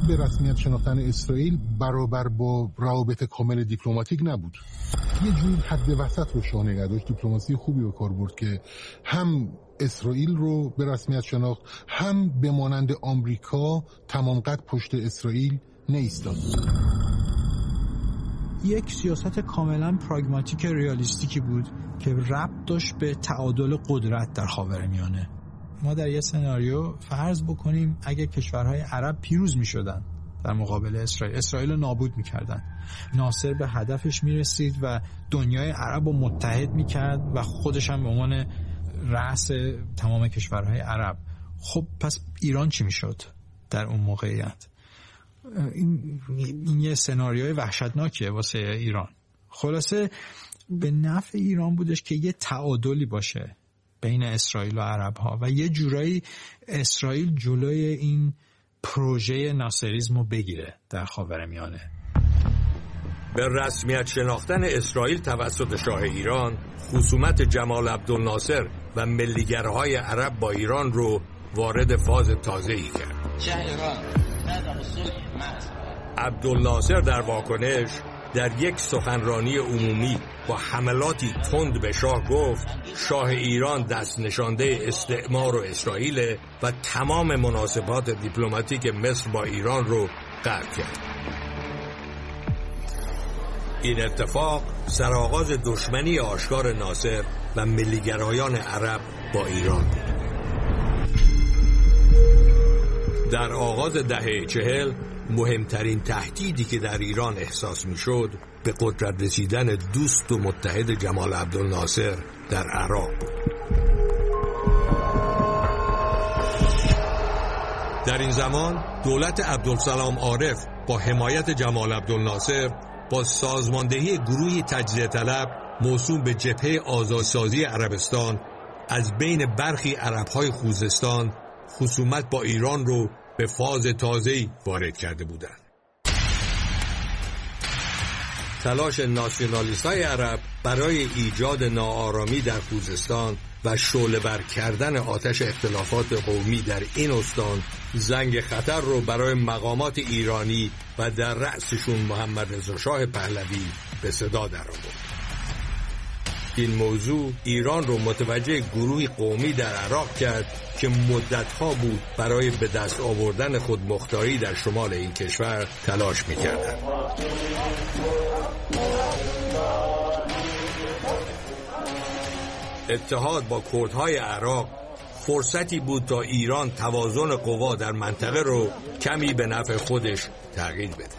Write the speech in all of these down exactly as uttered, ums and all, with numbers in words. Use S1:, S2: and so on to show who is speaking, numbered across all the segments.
S1: به رسمیت شناختن اسرائیل برابر با روابط کامل دیپلماتیک نبود. یه جور حد وسط رو شاه نگه داشت، دیپلماسی خوبی به کار برد که هم اسرائیل رو به رسمیت شناخت، هم به مانند آمریکا تمام قد پشت اسرائیل نایستاد.
S2: یک سیاست کاملا پراگماتیک ریالیستیکی بود که ربط داشت به تعادل قدرت در خاورمیانه. ما در یه سناریو فرض بکنیم اگه کشورهای عرب پیروز می شدن در مقابل اسرائیل، اسرائیل رو نابود می کردن، ناصر به هدفش می رسید و دنیای عرب رو متحد می کرد و خودش هم به عنوان رأس تمام کشورهای عرب. خب پس ایران چی می شد در اون موقعیت؟ این, این یه سناریوی وحشتناکیه واسه ایران. خلاصه به نفع ایران بودش که یه تعادلی باشه بین اسرائیل و عرب ها و یه جورایی اسرائیل جلوی این پروژه ناصریسم رو بگیره در خاورمیانه.
S3: به رسمیت شناختن اسرائیل توسط شاه ایران، خصومت جمال عبدالناصر و ملیگرهای عرب با ایران رو وارد فاز تازه‌ای کرد. عبدالناصر در واکنش در یک سخنرانی عمومی با حملاتی تند به شاه گفت شاه ایران دست نشانده استعمار و اسرائیل و تمام مناسبات دیپلماتیک مصر با ایران رو قطع کرد. این اتفاق سرآغاز دشمنی آشکار ناصر و ملیگرایان عرب با ایران بود. در آغاز دهه چهل مهمترین تهدیدی که در ایران احساس می‌شد به قدرت رسیدن دوست و متحد جمال عبدالناصر در عراق بود. در این زمان دولت عبدالسلام عارف با حمایت جمال عبدالناصر با سازماندهی گروهی تجزیه طلب موسوم به جبهه آزادسازی عربستان از بین برخی عرب‌های خوزستان خصومت با ایران رو به فاز تازه‌ای وارد کرده بودند. تلاش ناسیونالیست‌های عرب برای ایجاد ناآرامی در خوزستان و شعله‌ور کردن آتش اختلافات قومی در این استان زنگ خطر رو برای مقامات ایرانی و در رأسشون محمد رضا شاه پهلوی به صدا درآورد. این موضوع ایران رو متوجه گروهی قومی در عراق کرد که مدت‌ها بود برای به دست آوردن خودمختاری در شمال این کشور تلاش می‌کردند. اتحاد با کردهای عراق فرصتی بود تا ایران توازن قوا در منطقه رو کمی به نفع خودش تغییر بده.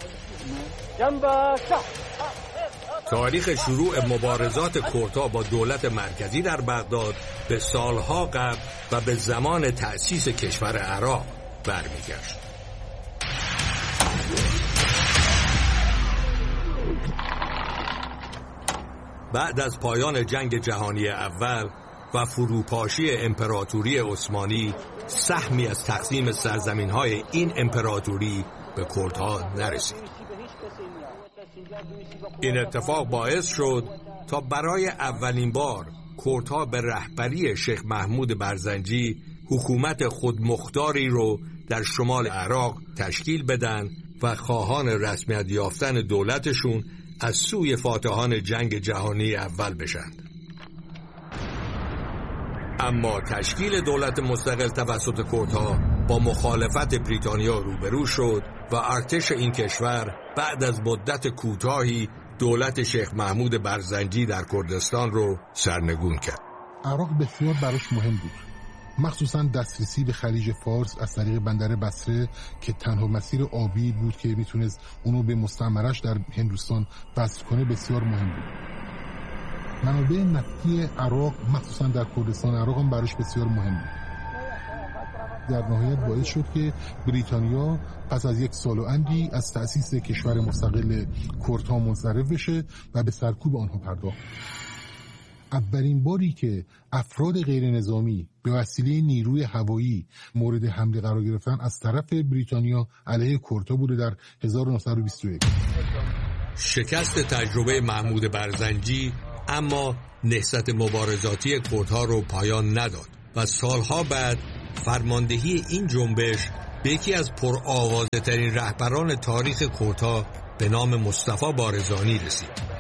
S3: تاریخ شروع مبارزات کردها با دولت مرکزی در بغداد به سالها قبل و به زمان تأسیس کشور عراق برمیگشت. بعد از پایان جنگ جهانی اول و فروپاشی امپراتوری عثمانی، سهمی از تقسیم سرزمین‌های این امپراتوری به کردها نرسید. این اتفاق باعث شد تا برای اولین بار کردها به رهبری شیخ محمود برزنجی حکومت خودمختاری رو در شمال عراق تشکیل بدن و خواهان رسمیت یافتن دولتشون از سوی فاتحان جنگ جهانی اول بشند. اما تشکیل دولت مستقل توسط کردها با مخالفت بریتانیا روبرو شد و ارتش این کشور بعد از مدت کوتاهی دولت شیخ محمود برزنجی در کردستان رو سرنگون کرد.
S1: عراق بسیار براش مهم بود، مخصوصا دسترسی به خلیج فارس از طریق بندر بصره که تنها مسیر آبی بود که میتونست اونو به مستعمرش در هندوستان وصل کنه بسیار مهم بود. منابع نفتی عراق مخصوصا در کردستان عراق هم براش بسیار مهم بود. در نهایت باعث شد که بریتانیا پس از یک سال و اندی از تأسیس کشور مستقل کردها منصرف بشه و به سرکوب آنها پرداخت. اولین باری که افراد غیر نظامی به وسیله نیروی هوایی مورد حمله قرار گرفتن از طرف بریتانیا علیه کردها بوده در هزار و نهصد و بیست و یک.
S3: شکست تجربه محمود برزنجی اما نهضت مبارزاتی کردها رو پایان نداد و سالها بعد فرماندهی این جنبش به یکی از پرآوازه ترین رهبران تاریخ کردها به نام مصطفی بارزانی رسید.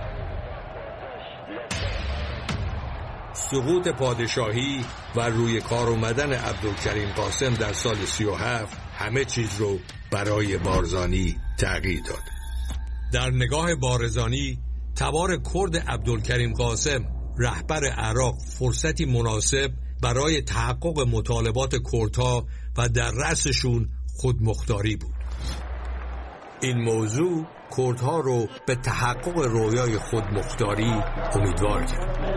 S3: سقوط پادشاهی و روی کار اومدن عبدالکریم قاسم در سال سی و هفت همه چیز رو برای بارزانی تغییر داد. در نگاه بارزانی تبار کرد عبدالکریم قاسم رهبر عراق فرصتی مناسب برای تحقق مطالبات کردها و در رأسشون خودمختاری بود. این موضوع کردها رو به تحقق رویای خودمختاری امیدوار کرد.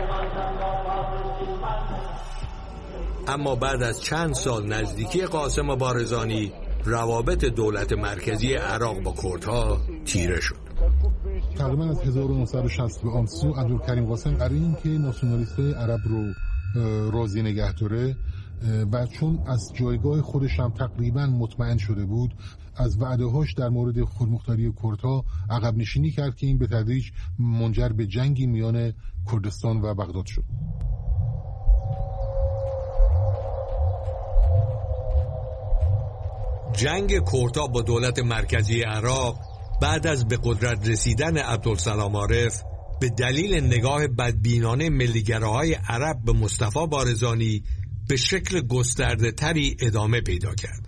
S3: اما بعد از چند سال نزدیکی قاسم و بارزانی، روابط دولت مرکزی عراق با کردها تیره شد.
S1: تقریبا از هزار و نهصد و شصت به آمسو عبدالکریم قاسم برای اینکه ناسیونالیست‌های عرب رو راضی نگه داره و چون از جایگاه خودش هم تقریبا مطمئن شده بود، از وعده‌هاش در مورد خودمختاری کردها عقب نشینی کرد که این به تدریج منجر به جنگی میان کردستان و بغداد شد.
S3: جنگ کردها با دولت مرکزی عراق بعد از به قدرت رسیدن عبدالسلام عارف به دلیل نگاه بدبینانه ملیگراهای عرب به مصطفی بارزانی به شکل گسترده تری ادامه پیدا کرد.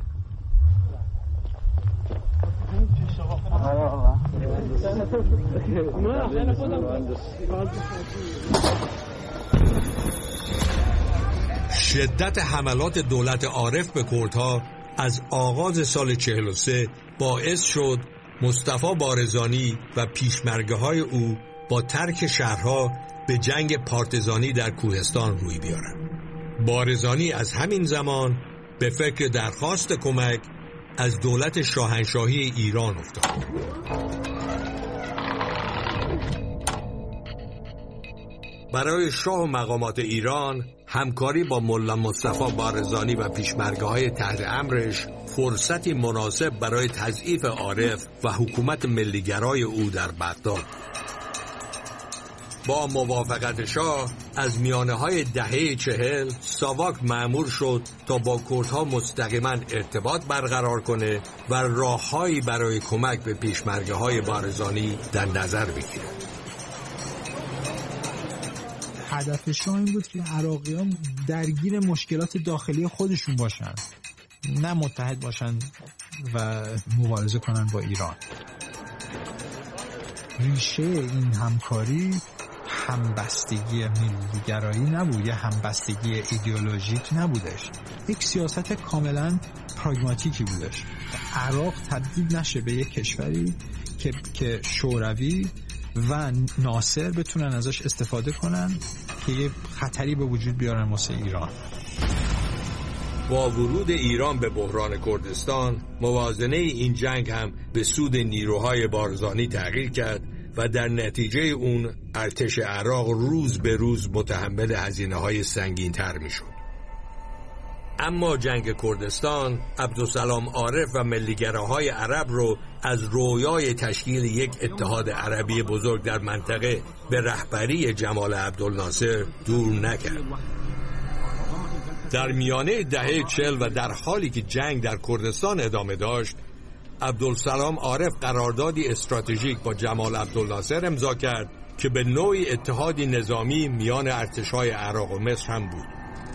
S3: شدت حملات دولت عارف به کردها از آغاز سال چهل و سه باعث شد مصطفی بارزانی و پیشمرگه های او با ترک شهرها به جنگ پارتزانی در کوهستان روی بیارند. بارزانی از همین زمان به فکر درخواست کمک از دولت شاهنشاهی ایران افتاد. برای شاه و مقامات ایران همکاری با ملا مصطفی بارزانی و پیشمرگه های تحت امرش فرصتی مناسب برای تضعیف عارف و حکومت ملیگرای او در بغداد. با موافقت شاه از میانه های دهه چهل ساواک مأمور شد تا با کردها مستقیما ارتباط برقرار کنه و راههایی برای کمک به پیشمرگه های بارزانی در نظر بگیره.
S2: هدف شاه این بود که عراقیان درگیر مشکلات داخلی خودشون باشن، نه متحد باشن و مبارزه کنن با ایران. ریشه این همکاری همبستگی ملیگرایی نبود یا همبستگی ایدئولوژیک نبودش، یک سیاست کاملا پراگماتیکی بودش. عراق تبدیل نشه به یک کشوری که که شوروی و ناصر بتونن ازش استفاده کنن که یه خطری به وجود بیارن واسه ایران.
S3: با ورود ایران به بحران کردستان، موازنه این جنگ هم به سود نیروهای بارزانی تغییر کرد و در نتیجه اون ارتش عراق روز به روز متحمل هزینه‌های سنگین‌تر می‌شد. اما جنگ کردستان عبدالسلام عارف و ملیگراهای عرب رو از رویای تشکیل یک اتحاد عربی بزرگ در منطقه به رهبری جمال عبدالناصر دور نکرد. در میانه دهه چهل و در حالی که جنگ در کردستان ادامه داشت، عبدالسلام عارف قراردادی استراتژیک با جمال عبدالناصر امضا کرد که به نوعی اتحادی نظامی میان ارتش‌های عراق و مصر هم بود.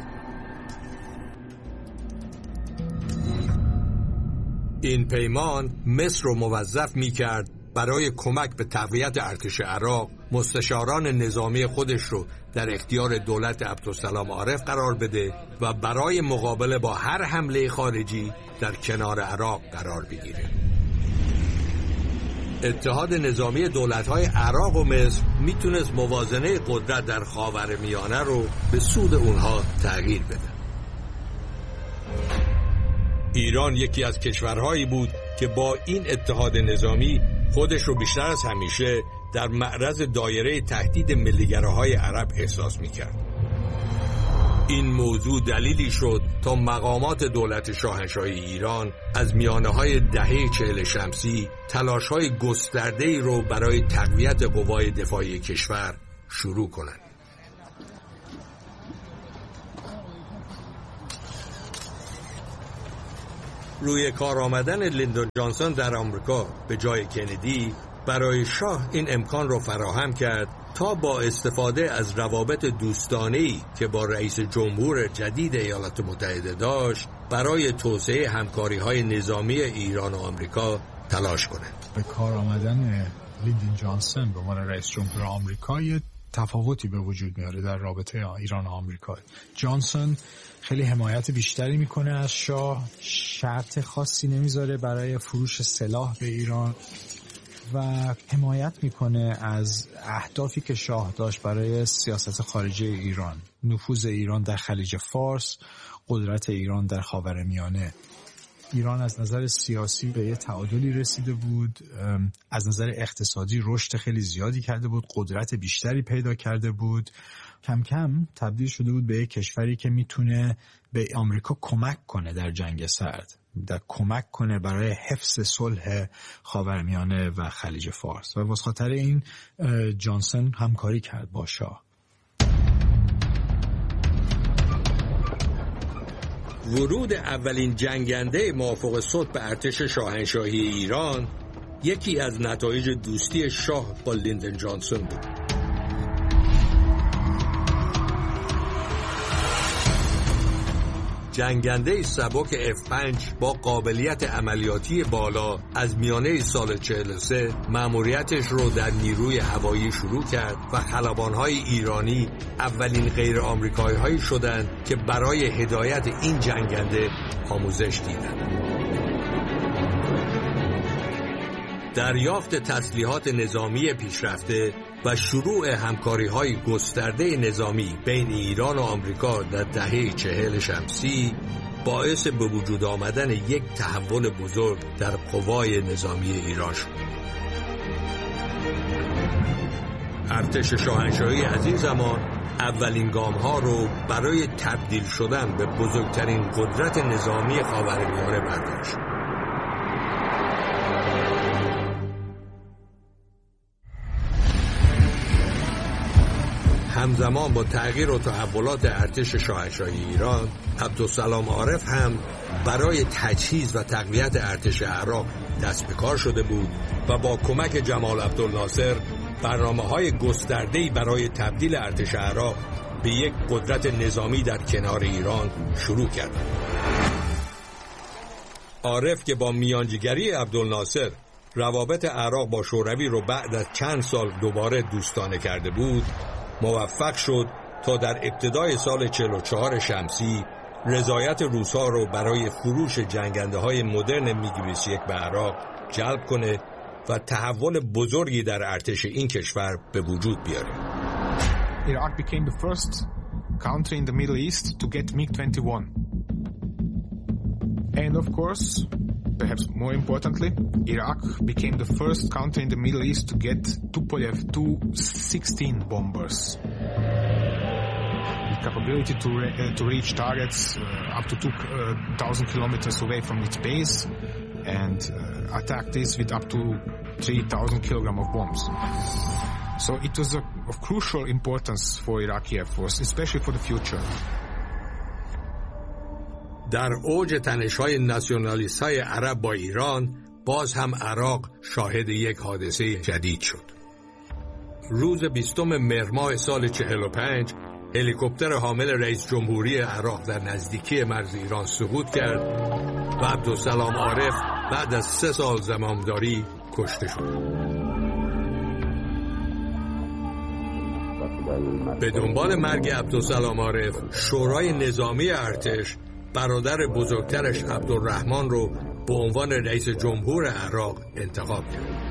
S3: این پیمان مصر رو موظف می‌کرد برای کمک به تقویت ارتش عراق مستشاران نظامی خودش رو در اختیار دولت عبدالسلام عارف قرار بده و برای مقابله با هر حمله خارجی در کنار عراق قرار بگیره. اتحاد نظامی دولت‌های عراق و مصر میتونست موازنه قدرت در خاورمیانه رو به سود اونها تغییر بده. ایران یکی از کشورهایی بود که با این اتحاد نظامی خودش رو بیشتر از همیشه در معرض دایره تهدید ملیگراهای عرب احساس میکرد. این موضوع دلیلی شد تا مقامات دولت شاهنشاهی ایران از میانه‌های دهه چهل شمسی تلاش‌های گسترده‌ای رو برای تقویت قوای دفاعی کشور شروع کنند. روی کار آمدن لیندون جانسون در آمریکا به جای کندی برای شاه این امکان را فراهم کرد تا با استفاده از روابط دوستانه‌ای که با رئیس جمهور جدید ایالات متحده داشت برای توسعه همکاری‌های نظامی ایران و آمریکا تلاش کند.
S2: به کار آمدن لیندون جانسون به عنوان رئیس جمهور آمریکا یه تفاوتی به وجود میاره در رابطه ایران و آمریکا. جانسون خیلی حمایت بیشتری میکنه از شاه، شرط خاصی نمیذاره برای فروش سلاح به ایران و حمایت میکنه از اهدافی که شاه داشت برای سیاست خارجی ایران، نفوذ ایران در خلیج فارس، قدرت ایران در خاورمیانه. ایران از نظر سیاسی به یه تعادلی رسیده بود، از نظر اقتصادی رشد خیلی زیادی کرده بود، قدرت بیشتری پیدا کرده بود، کم کم تبدیل شده بود به یک کشوری که میتونه به آمریکا کمک کنه در جنگ سرد، در کمک کنه برای حفظ صلح خاورمیانه و خلیج فارس و واسه خاطر این جانسون همکاری کرد با شاه.
S3: ورود اولین جنگنده موافق صلح به ارتش شاهنشاهی ایران یکی از نتایج دوستی شاه با لیندون جانسون بود. جنگنده سبک اف پنج با قابلیت عملیاتی بالا از میانه سال چهل و سه مأموریتش رو در نیروی هوایی شروع کرد و خلبان‌های ایرانی اولین غیر آمریکایی هایی شدند که برای هدایت این جنگنده آموزش دیدند. دریافت تسلیحات نظامی پیشرفته و شروع همکاری‌های گسترده نظامی بین ایران و آمریکا در دهه چهل شمسی باعث به وجود آمدن یک تحول بزرگ در قوای نظامی ایران شد. ارتش شاهنشاهی از این زمان اولین گام‌ها رو برای تبدیل شدن به بزرگترین قدرت نظامی خاورمیانه برداشت. همزمان با تغییر و تحولات ارتش شاهنشاهی ایران، عبدالسلام عارف هم برای تجهیز و تقویت ارتش عراق دست به کار شده بود و با کمک جمال عبدالناصر برنامه‌های گسترده‌ای برای تبدیل ارتش عراق به یک قدرت نظامی در کنار ایران شروع کرد. عارف که با میانجیگری عبدالناصر روابط عراق با شوروی رو بعد از چند سال دوباره دوستانه کرده بود، موفق شد تا در ابتدای سال چهل و چهار شمسی رضایت روس‌ها رو برای فروش جنگنده‌های مدرن میگ بیست و یک به عراق جلب کنه و تحول بزرگی در ارتش این کشور به وجود بیاره.
S4: Iraq became the first country in the Middle East to get میگ بیست و یک. And of course, perhaps more importantly, Iraq became the first country in the Middle East to get Tupolev Tu sixteen bombers. The capability to re- uh, to reach targets uh, up to two thousand uh, kilometers away from its base and uh, attack this with up to three thousand kilograms of bombs. So it was a, of crucial importance for Iraqi Air Force, especially for the future.
S3: در اوج تنش‌های ناسیونالیست‌های عرب با ایران، باز هم عراق شاهد یک حادثه جدید شد. روز بیستم مهر ماه سال چهل و پنج، هلیکوپتر حامل رئیس جمهوری عراق در نزدیکی مرز ایران سقوط کرد و عبدالسلام عارف بعد از سه سال زمامداری کشته شد. به دنبال مرگ عبدالسلام عارف، شورای نظامی ارتش برادر بزرگترش عبدالرحمن رو به عنوان رئیس جمهور عراق انتخاب کرد.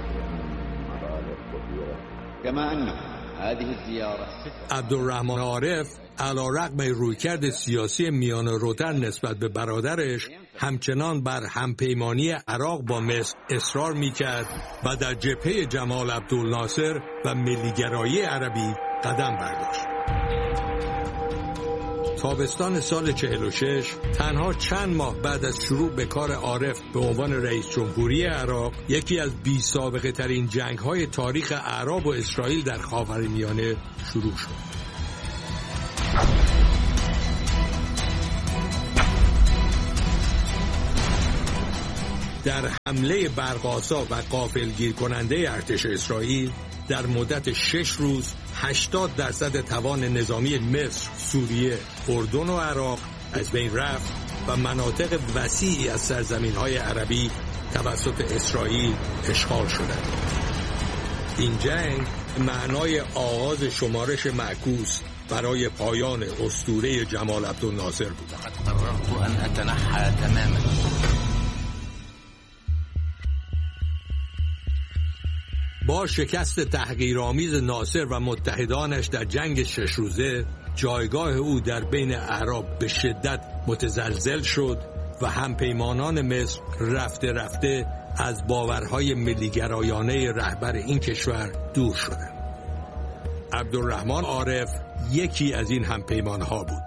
S3: عبدالرحمن عارف علیرغم رویکرد سیاسی میانه‌روتر نسبت به برادرش، همچنان بر همپیمانی عراق با مصر اصرار می‌کرد و در جبهه جمال عبدالناصر و ملیگرایی عربی قدم برداشت. تابستان سال چهل و شش، تنها چند ماه بعد از شروع به کار عارف به عنوان رئیس جمهوری عراق، یکی از بی سابقه ترین جنگ های تاریخ عرب و اسرائیل در خاورمیانه شروع شد. در حمله برق‌آسا و غافلگیر کننده ارتش اسرائیل در مدت شش روز هشتاد درصد توان نظامی مصر، سوریه، اردن و عراق از بین رفت و مناطق وسیعی از سرزمین‌های عربی توسط اسرائیل اشغال شدند. این جنگ معنای آغاز شمارش معکوس برای پایان اسطوره جمال عبدالناصر بود.
S5: قررت ان اتنحى تماما.
S3: با شکست تحقیرآمیز ناصر و متحدانش در جنگ شش روزه، جایگاه او در بین اعراب به شدت متزلزل شد و همپیمانان مصر رفته رفته از باورهای ملیگرایانه رهبر این کشور دور شدند. عبدالرحمن عارف یکی از این همپیمانها بود.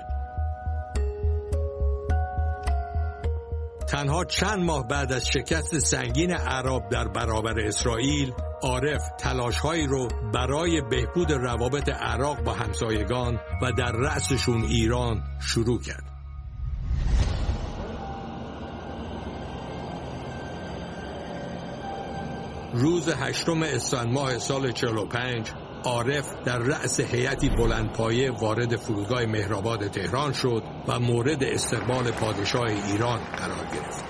S3: تنها چند ماه بعد از شکست سنگین اعراب در برابر اسرائیل، عارف تلاش‌هایی رو برای بهبود روابط عراق با همسایگان و در رأسشون ایران شروع کرد. روز هشتم اسفند ماه سال چهل و پنج، عارف در رأس هیئتی بلندپایه وارد فرودگاه مهرآباد تهران شد و مورد استقبال پادشاه ایران قرار گرفت.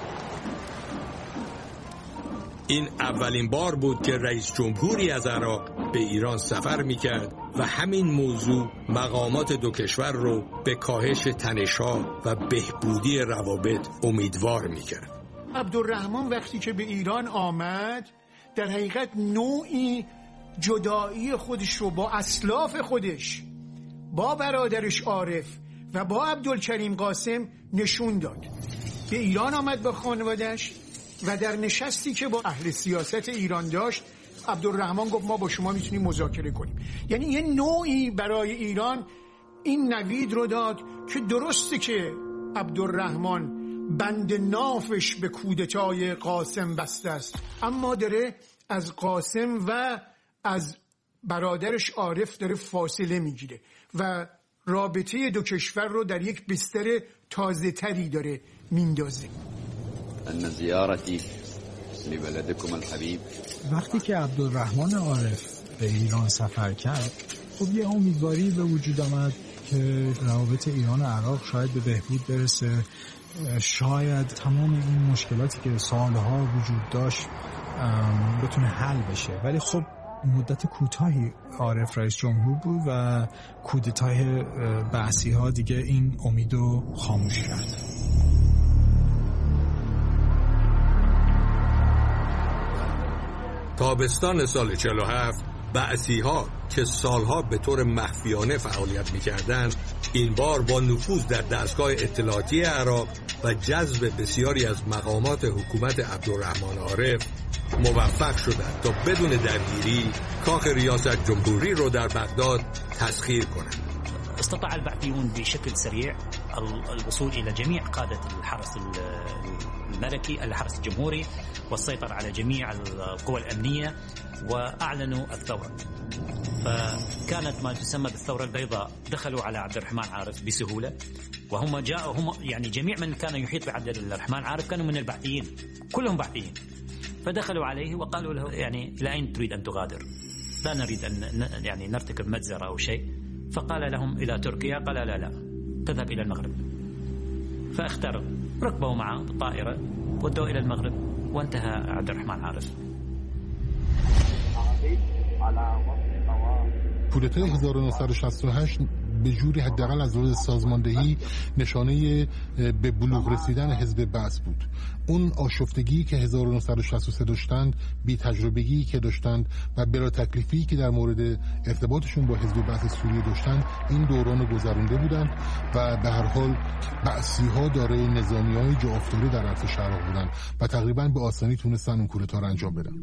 S3: این اولین بار بود که رئیس جمهوری از عراق به ایران سفر می‌کرد و همین موضوع مقامات دو کشور رو به کاهش تنش‌ها و بهبودی روابط امیدوار می‌کرد.
S6: عبدالرحمن وقتی که به ایران آمد، در حقیقت نوعی جدایی خودش رو با اسلاف خودش، با برادرش عارف و با عبدالکریم قاسم نشون داد. به ایران آمد با خانواده‌اش و در نشستی که با اهل سیاست ایران داشت، عبدالرحمن گفت ما با شما میتونیم مذاکره کنیم. یعنی یه نوعی برای ایران این نوید رو داد که درسته که عبدالرحمن بند نافش به کودتای قاسم بسته است، اما داره از قاسم و از برادرش عارف داره فاصله میگیره و رابطه دو کشور رو در یک بستر تازه تری داره میندازه.
S5: ان زیارتی لبلدکم الحبیب.
S2: وقتی که عبدالرحمن عارف به ایران سفر کرد، خب یه امیدواری به وجود آمد که روابط ایران و عراق شاید به بهبود برسه، شاید تمام این مشکلاتی که سالها وجود داشت بتونه حل بشه. ولی خب مدت کوتاهی عارف رئیس جمهور بود و کودتای بعثی ها دیگه این امیدو خاموش کرد.
S3: تابستان سال چهل و هفت، بعثی ها که سالها به طور مخفیانه فعالیت می‌کردند، این بار با نفوذ در دستگاه اطلاعاتی عراق و جذب بسیاری از مقامات حکومت عبدالرحمن عارف موفق شدند تا بدون درگیری کاخ ریاست جمهوری رو در بغداد تسخیر کنند.
S7: استطاع البعثيون بشكل سريع الوصول إلى جميع قادة الحرس الملكي الحرس الجمهوري والسيطرة على جميع القوى الأمنية وأعلنوا الثورة. فكانت ما تسمى بالثورة البيضاء. دخلوا على عبد الرحمن عارف بسهولة وهم جاءوا هم يعني جميع من كان يحيط بعبد الرحمن عارف كانوا من البعثيين كلهم بعثيين. فدخلوا عليه وقالوا له يعني إلى أين تريد أن تغادر؟ لا نريد أن يعني نرتكب مجزرة أو شيء. فقال لهم إلى تركيا. قال لا لا تذهب إلى المغرب. فاختاروا ركبوا معه بالطائرة ودوا إلى المغرب وانتهى عبد الرحمن عارف.
S1: کودتای هزار و نهصد و شصت و هشت به جوری حداقل از لحاظ سازماندهی نشانه به بلوغ رسیدن حزب بعث بود. اون آشفتگی که هزار و نهصد و شصت و سه داشتند، بی تجربگی که داشتند و بلا تکلیفی که در مورد ارتباطشون با حزب بعث سوریه داشتند، این دوران رو گذرونده بودند و به هر حال بعثی ها دارای نظامی های جا افتاده در ارتش عراق بودند و تقریبا به آسانی تونستن اون کودتا رو انجام بدن.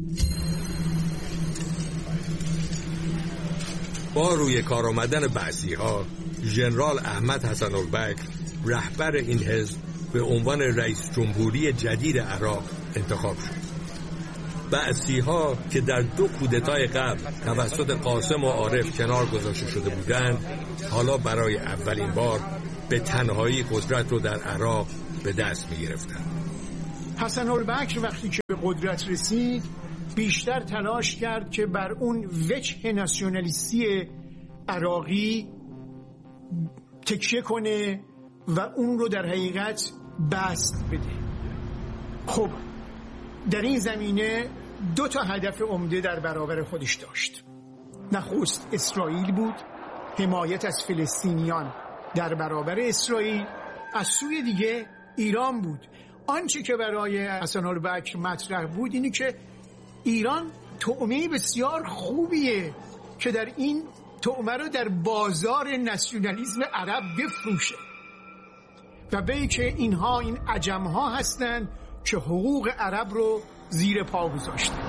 S3: با روی کار آمدن بعثی ها، ژنرال احمد حسن البکر رهبر این حزب به عنوان رئیس جمهوری جدید عراق انتخاب شد. بعثی ها که در دو کودتای قبل توسط قاسم و عارف کنار گذاشته شده بودند، حالا برای اولین بار به تنهایی قدرت رو در عراق به دست می گرفتند.
S6: حسن البکر وقتی که به قدرت رسید بیشتر تلاش کرد که بر اون وجه ناسیونالیستی عراقی تکیه کنه و اون رو در حقیقت بسط بده. خب در این زمینه دو تا هدف عمده در برابر خودش داشت. نخست اسرائیل بود، حمایت از فلسطینیان در برابر اسرائیل. از سوی دیگه ایران بود. آنچه که برای حسن البکر مطرح بود اینی که ایران طعمه بسیار خوبیه که در این طعمه رو در بازار ناسیونالیسم عرب بفروشه و به که اینها این عجم‌ها هستند که حقوق عرب رو زیر پا گذاشتن.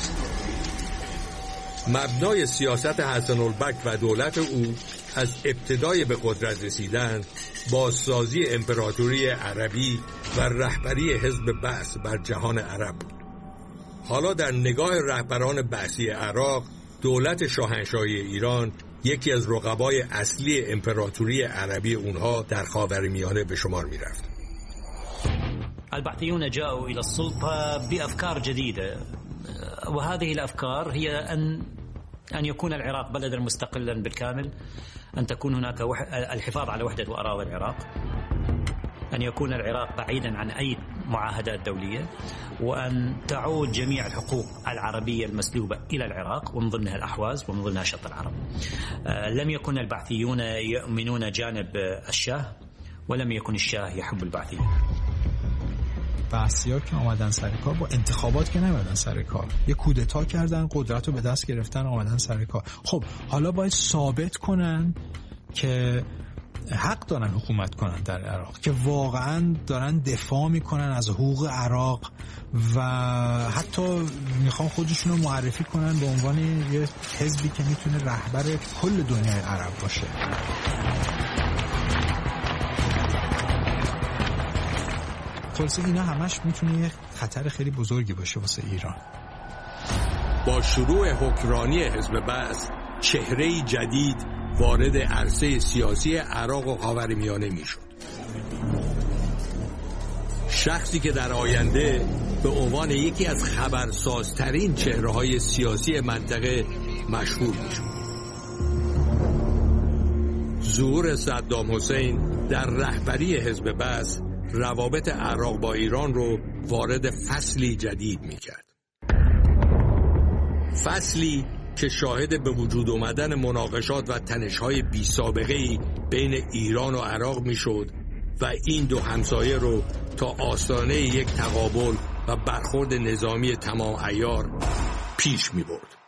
S3: مبنای سیاست حسن البکر و دولت او از ابتدای به قدرت رسیدن بازسازی امپراتوری عربی و رهبری حزب بعث بر جهان عرب بود. حالا در نگاه رهبران بعثی عراق، دولت شاهنشاهی ایران یکی از رقبای اصلی امپراتوری عربی اونها در خاورمیانه به شمار می رفت.
S7: البعثيون جاءوا إلى السلطة بأفكار جديدة، وهذه الأفكار هي أن أن يكون العراق بلدا مستقلا بالكامل، أن تكون هناك الحفاظ على وحدة وأراضي العراق، أن يكون العراق بعيدا عن أي معاهدات دولية، وأن تعود جميع الحقوق العربية المسلوبة إلى العراق ومن ضمنها الأحواز ومن ضمنها شط العرب. لم يكن البعثيون يؤمنون جانب الشاه، ولم يكن الشاه يحب البعثيين.
S2: بعثی‌ها که آمدن سر کار با انتخابات که نمیدن سر کار، یه کودتا کردن، قدرت رو به دست گرفتن، آمدن سر کار. خب حالا باید ثابت کنن که حق دارن حکومت کنن در عراق، که واقعا دارن دفاع میکنن از حقوق عراق و حتی میخوان خودشون رو معرفی کنن به عنوان یه حزبی که میتونه رهبر کل دنیای عرب باشه. خلاصه اینا همش میتونه یه خطر خیلی بزرگی باشه واسه ایران.
S3: با شروع حکمرانی حزب بعث، چهره‌ای جدید وارد عرصه سیاسی عراق و خاورمیانه میشد. شخصی که در آینده به عنوان یکی از خبرسازترین چهره‌های سیاسی منطقه مشهور میشد. ظهور صدام حسین در رهبری حزب بعث روابط عراق با ایران رو وارد فصلی جدید میکرد. فصلی که شاهد به وجود آمدن مناقشات و تنش‌های بی سابقه‌ای بین ایران و عراق میشد و این دو همسایه رو تا آستانه یک تقابل و برخورد نظامی تمام عیار پیش میبرد.